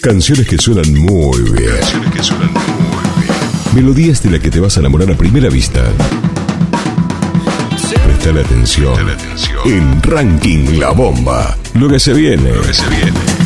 Canciones que suenan muy bien. Melodías de las que te vas a enamorar a primera vista. Prestale atención. En Ranking La Bomba. Lo que se viene.